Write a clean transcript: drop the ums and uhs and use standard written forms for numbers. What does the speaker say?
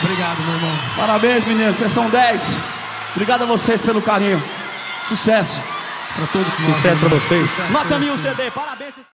Obrigado, meu irmão. Parabéns, meninos, vocês são 10. Obrigado a vocês pelo carinho. Sucesso. Pra todos nós. Sucesso pra vocês. Sucesso Nota pra 1000 vocês. CD, parabéns.